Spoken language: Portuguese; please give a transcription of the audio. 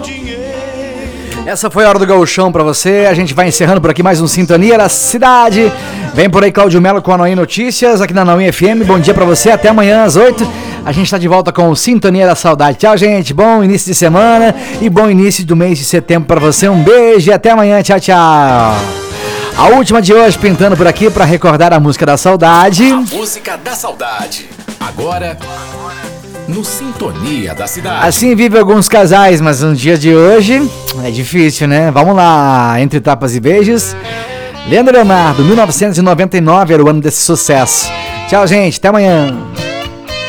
Essa foi a Hora do Gauchão pra você. A gente vai encerrando por aqui mais um Sintonia da Cidade. Vem por aí Cláudio Melo com a Noim Notícias, aqui na Noim FM. Bom dia pra você, até amanhã às 8. A gente tá de volta com o Sintonia da Saudade. Tchau, gente. Bom início de semana e bom início do mês de setembro pra você. Um beijo e até amanhã. Tchau, tchau. A última de hoje pintando por aqui pra recordar a música da saudade. A música da saudade. Agora... no Sintonia da Cidade. Assim vive alguns casais, mas no dia de hoje é difícil, né? Vamos lá, Entre Tapas e Beijos. Leandro Leonardo, 1999 era o ano desse sucesso. Tchau, gente, até amanhã.